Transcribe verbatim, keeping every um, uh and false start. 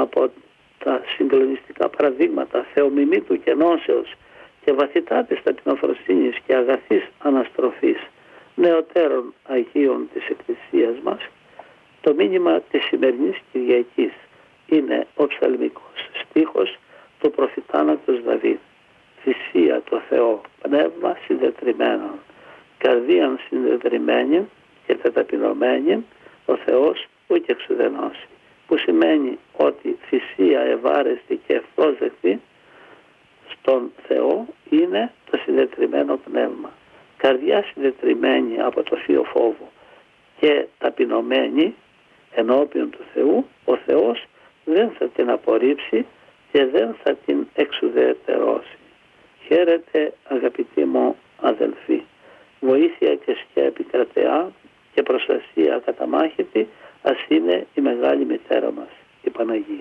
από τα συγκλονιστικά παραδείγματα θεομιμήτου και νόσεως και βαθυτάτης ταπεινοφροσύνης και αγαθής αναστροφής νεωτέρων Αγίων της Εκκλησίας μας, το μήνυμα της σημερινής Κυριακής είναι ο ψαλμικός στίχος του προφητάνατος Δαβίδ. Θυσία το Θεό, πνεύμα συνδετριμένων, καρδίαν συνδετριμένη και τεταπεινωμένη, ο Θεός ούκ εξουδενώσει. Που σημαίνει ότι θυσία ευάρεστη και ευπρόσδεκτη στον Θεό είναι το συνδετριμένο πνεύμα. Καρδιά συνδετριμένη από το θείο φόβο και ταπεινωμένη ενώπιον του Θεού, ο Θεός δεν θα την απορρίψει και δεν θα την εξουδετερώσει. Χαίρετε αγαπητοί μου αδελφοί, βοήθεια και σκέπη κρατεά και προστασία καταμάχητη ας είναι η μεγάλη μητέρα μας, η Παναγία.